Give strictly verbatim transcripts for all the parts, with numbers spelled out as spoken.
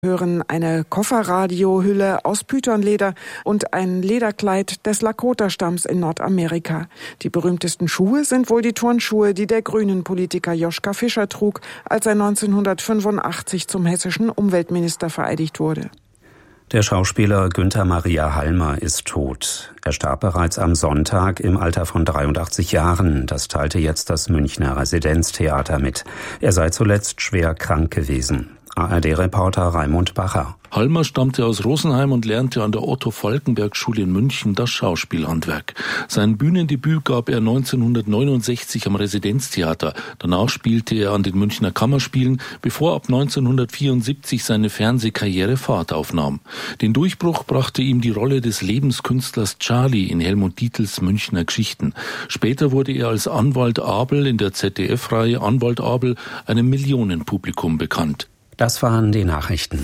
hören eine Kofferradiohülle aus Pythonleder und ein Lederkleid des Lakota-Stamms in Nordamerika. Die berühmtesten Schuhe sind wohl die Turnschuhe, die der Grünen-Politiker Joschka Fischer trug, als er neunzehnhundertfünfundachtzig zum hessischen Umweltminister vereidigt wurde. Der Schauspieler Günther Maria Halmer ist tot. Er starb bereits am Sonntag im Alter von dreiundachtzig Jahren. Das teilte jetzt das Münchner Residenztheater mit. Er sei zuletzt schwer krank gewesen. A R D-Reporter Raimund Bacher. Halmer stammte aus Rosenheim und lernte an der Otto-Falckenberg-Schule in München das Schauspielhandwerk. Sein Bühnendebüt gab er neunzehnhundertneunundsechzig am Residenztheater. Danach spielte er an den Münchner Kammerspielen, bevor ab neunzehnhundertvierundsiebzig seine Fernsehkarriere Fahrt aufnahm. Den Durchbruch brachte ihm die Rolle des Lebenskünstlers Charlie in Helmut Dietls Münchner Geschichten. Später wurde er als Anwalt Abel in der Z D F-Reihe Anwalt Abel einem Millionenpublikum bekannt. Das waren die Nachrichten.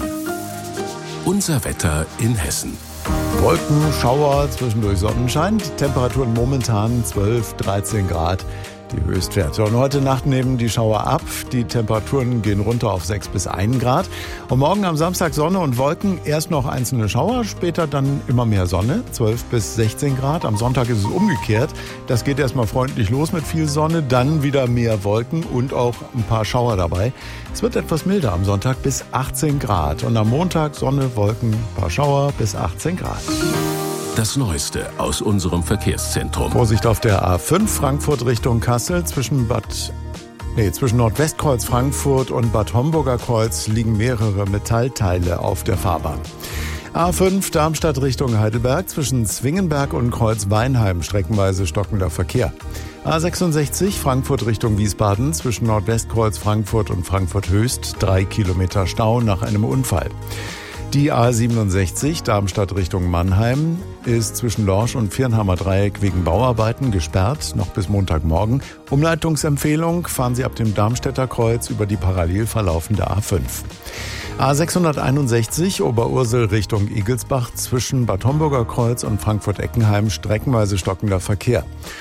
Unser Wetter in Hessen. Wolken, Schauer, zwischendurch Sonnenschein. Die Temperaturen momentan zwölf, dreizehn Grad. Die Höchstwerte. Und heute Nacht nehmen die Schauer ab. Die Temperaturen gehen runter auf sechs bis ein Grad. Und morgen am Samstag Sonne und Wolken. Erst noch einzelne Schauer, später dann immer mehr Sonne. zwölf bis sechzehn Grad. Am Sonntag ist es umgekehrt. Das geht erstmal freundlich los mit viel Sonne. Dann wieder mehr Wolken und auch ein paar Schauer dabei. Es wird etwas milder am Sonntag bis achtzehn Grad. Und am Montag Sonne, Wolken, ein paar Schauer bis achtzehn Grad. Das Neueste aus unserem Verkehrszentrum. Vorsicht auf der A fünf Frankfurt Richtung Kassel. Zwischen Bad, nee, zwischen Nordwestkreuz Frankfurt und Bad Homburger Kreuz liegen mehrere Metallteile auf der Fahrbahn. A fünf Darmstadt Richtung Heidelberg. Zwischen Zwingenberg und Kreuz Weinheim streckenweise stockender Verkehr. A sechsundsechzig Frankfurt Richtung Wiesbaden. Zwischen Nordwestkreuz Frankfurt und Frankfurt Höchst. Drei Kilometer Stau nach einem Unfall. Die A siebenundsechzig Darmstadt Richtung Mannheim ist zwischen Lorsch und Viernheimer Dreieck wegen Bauarbeiten gesperrt, noch bis Montagmorgen. Umleitungsempfehlung, fahren Sie ab dem Darmstädter Kreuz über die parallel verlaufende A fünf. A sechshunderteinundsechzig Oberursel Richtung Igelsbach zwischen Bad Homburger Kreuz und Frankfurt-Eckenheim streckenweise stockender Verkehr.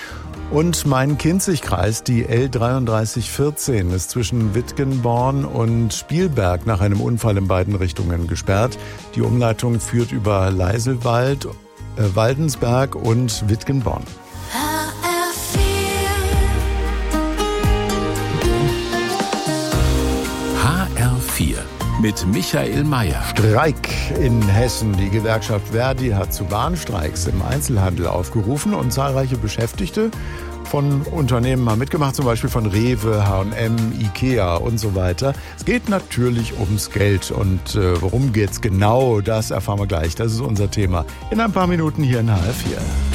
Und Main-Kinzig-Kreis, die L dreiunddreißig vierzehn, ist zwischen Wittgenborn und Spielberg nach einem Unfall in beiden Richtungen gesperrt. Die Umleitung führt über Leiselwald, äh, Waldensberg und Wittgenborn. H R vier mit Michael Mayer. Streik in Hessen. Die Gewerkschaft Verdi hat zu Warnstreiks im Einzelhandel aufgerufen und zahlreiche Beschäftigte von Unternehmen haben mitgemacht, zum Beispiel von Rewe, H und M, Ikea und so weiter. Es geht natürlich ums Geld und äh, worum geht's genau, das erfahren wir gleich. Das ist unser Thema in ein paar Minuten hier in H R vier.